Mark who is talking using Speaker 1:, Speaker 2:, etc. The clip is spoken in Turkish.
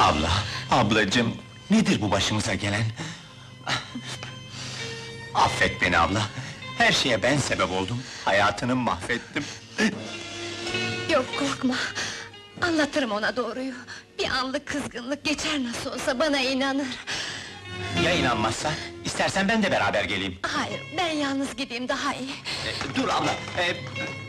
Speaker 1: Abla, ablacığım, nedir bu başımıza gelen? Affet beni abla, her şeye ben sebep oldum, hayatını mahvettim.
Speaker 2: Yok, korkma! Anlatırım ona doğruyu! Bir anlık kızgınlık geçer nasıl olsa, bana inanır!
Speaker 1: Ya inanmazsa, istersen ben de beraber geleyim.
Speaker 2: Hayır, ben yalnız gideyim daha iyi!
Speaker 1: Dur abla,